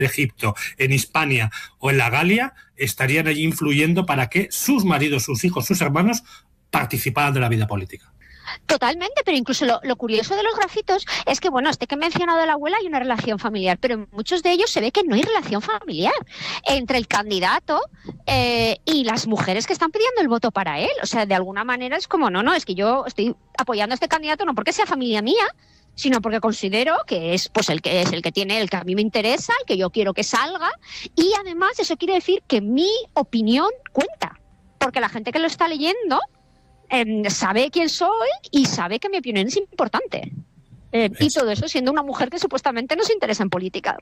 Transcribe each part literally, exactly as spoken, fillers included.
de Egipto, en Hispania o en la Galia, estarían allí influyendo para que sus maridos, sus hijos, sus hermanos participaran de la vida política. Totalmente, pero incluso lo, lo curioso de los grafitos es que, bueno, este que he mencionado de la abuela hay una relación familiar, pero en muchos de ellos se ve que no hay relación familiar entre el candidato eh, y las mujeres que están pidiendo el voto para él. O sea, de alguna manera es como, no, no, es que yo estoy apoyando a este candidato no porque sea familia mía, sino porque considero que es pues el que es el que tiene, el que a mí me interesa, el que yo quiero que salga, y además eso quiere decir que mi opinión cuenta, porque la gente que lo está leyendo Eh, sabe quién soy y sabe que mi opinión es importante. Eh, y todo eso siendo una mujer que supuestamente no se interesa en política.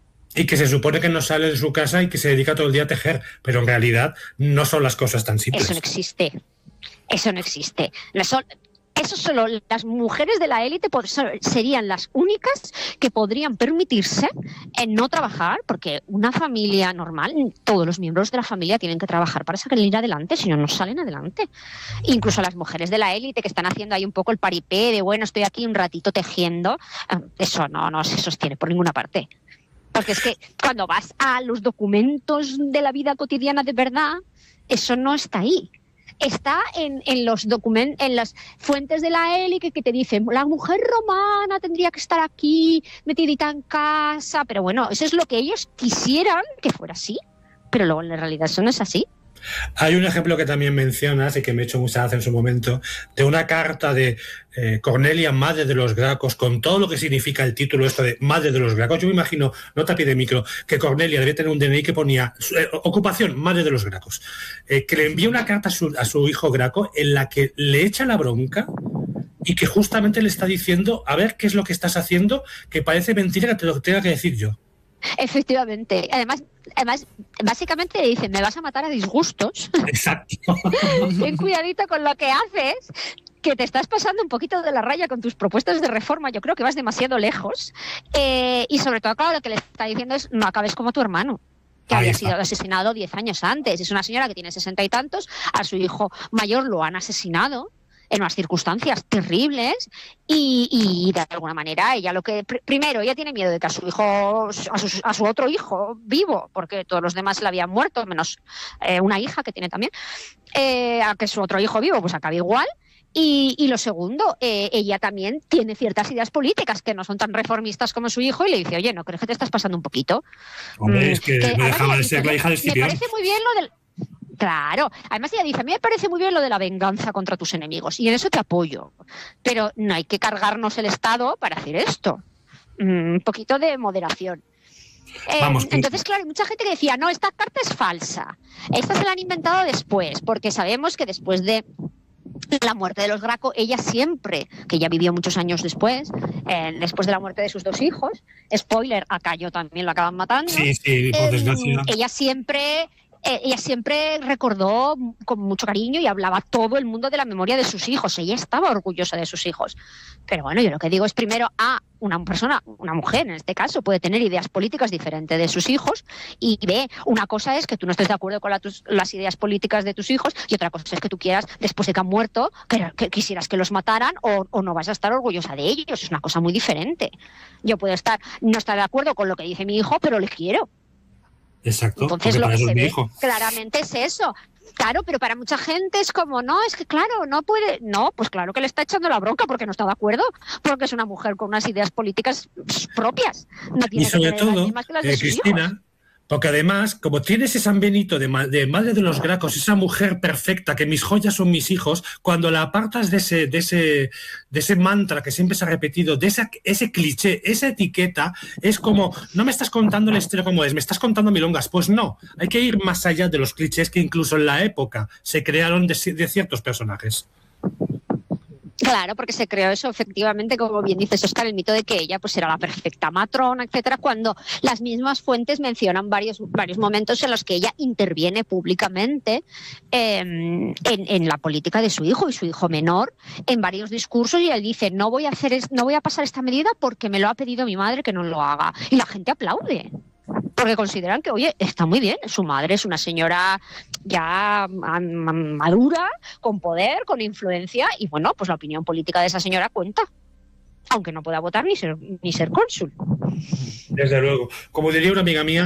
Y que se supone que no sale de su casa y que se dedica todo el día a tejer, pero en realidad no son las cosas tan simples. Eso no existe. Eso no existe. Eso, eso solo las mujeres de la élite serían las únicas que podrían permitirse en no trabajar, porque una familia normal, todos los miembros de la familia tienen que trabajar para salir adelante, si no, no salen adelante. Incluso las mujeres de la élite que están haciendo ahí un poco el paripé de, bueno, estoy aquí un ratito tejiendo, eso no, no se sostiene por ninguna parte. Porque es que cuando vas a los documentos de la vida cotidiana de verdad, eso no está ahí. Está en, en los documentos, en las fuentes de la élite que te dicen la mujer romana tendría que estar aquí, metidita en casa, pero bueno, eso es lo que ellos quisieran que fuera así, pero luego en realidad eso no es así. Hay un ejemplo que también mencionas y que me he hecho mucha gracia en su momento, de una carta de eh, Cornelia, madre de los Gracos, con todo lo que significa el título esto de madre de los Gracos. Yo me imagino, nota a pie de micro, que Cornelia debía tener un D N I que ponía eh, ocupación, madre de los Gracos, eh, que le envía una carta a su, a su hijo Graco en la que le echa la bronca y que justamente le está diciendo, a ver qué es lo que estás haciendo, que parece mentira que te lo tenga que decir yo. Efectivamente. Además, además, básicamente le dicen, me vas a matar a disgustos. Exacto. Ten cuidadito con lo que haces, que te estás pasando un poquito de la raya con tus propuestas de reforma. Yo creo que vas demasiado lejos. Eh, y sobre todo, claro, lo que le está diciendo es, no acabes como tu hermano, que había sido asesinado diez años antes. Es una señora que tiene sesenta y tantos, a su hijo mayor lo han asesinado en unas circunstancias terribles y, y de alguna manera ella lo que pr- primero ella tiene miedo de que a su hijo a su, a su otro hijo vivo, porque todos los demás le habían muerto menos eh, una hija que tiene también, eh, a que su otro hijo vivo pues acabe igual. Y, y lo segundo, eh, ella también tiene ciertas ideas políticas que no son tan reformistas como su hijo y le dice, oye, ¿no crees que te estás pasando un poquito? Hombre, mm, es que, que no dejaba de ser dice, la hija de Escipión. Me parece muy bien lo del... Claro, además ella dice, a mí me parece muy bien lo de la venganza contra tus enemigos y en eso te apoyo, pero no hay que cargarnos el Estado para hacer esto. Mm, un poquito de moderación. Eh, Vamos, entonces, claro, hay mucha gente que decía, no, esta carta es falsa, esta se la han inventado después, porque sabemos que después de la muerte de los Graco, ella siempre, que ella vivió muchos años después, eh, después de la muerte de sus dos hijos, spoiler, a Cayo también lo acaban matando. Sí, sí, por desgracia. Eh, ella siempre... Eh, ella siempre recordó con mucho cariño y hablaba todo el mundo de la memoria de sus hijos. Ella estaba orgullosa de sus hijos. Pero bueno, yo lo que digo es primero, a una persona, una mujer en este caso, puede tener ideas políticas diferentes de sus hijos y B, una cosa es que tú no estés de acuerdo con la, tus, las ideas políticas de tus hijos y otra cosa es que tú quieras, después de que han muerto, que, que quisieras que los mataran o, o no vas a estar orgullosa de ellos. Es una cosa muy diferente. Yo puedo estar no estar de acuerdo con lo que dice mi hijo, pero le quiero. Exacto. Entonces lo que se ve claramente es eso. Claro, pero para mucha gente es como, no, es que claro, no puede... No, pues claro que le está echando la bronca porque no está de acuerdo, porque es una mujer con unas ideas políticas propias. No tiene y sobre que todo, las que las de eh, sus Cristina... hijos. Porque además, como tiene ese San Benito de, ma- de madre de los Gracos, esa mujer perfecta, que mis joyas son mis hijos, cuando la apartas de ese, de ese, de ese mantra que siempre se ha repetido, de esa, ese cliché, esa etiqueta, es como, no me estás contando la historia como es, me estás contando milongas. Pues no, hay que ir más allá de los clichés que incluso en la época se crearon de, de ciertos personajes. Claro, porque se creó eso, efectivamente, como bien dices, Óscar, el mito de que ella pues era la perfecta matrona, etcétera, cuando las mismas fuentes mencionan varios, varios momentos en los que ella interviene públicamente eh, en, en la política de su hijo y su hijo menor, en varios discursos, y él dice, no voy a hacer es, no voy a pasar esta medida porque me lo ha pedido mi madre que no lo haga. Y la gente aplaude. Porque consideran que, oye, está muy bien, su madre es una señora ya madura, con poder, con influencia, y bueno, pues la opinión política de esa señora cuenta. aunque no pueda votar ni ser, ni ser cónsul. Desde luego. Como diría una amiga mía,